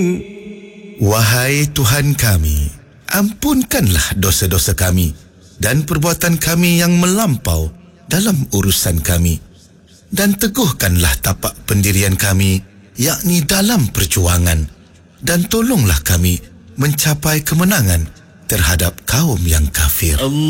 Wahai Tuhan kami, ampunkanlah dosa-dosa kami dan perbuatan kami yang melampau dalam urusan kami, dan teguhkanlah tapak pendirian kami, yakni dalam perjuangan, dan tolonglah kami mencapai kemenangan terhadap kaum yang kafir.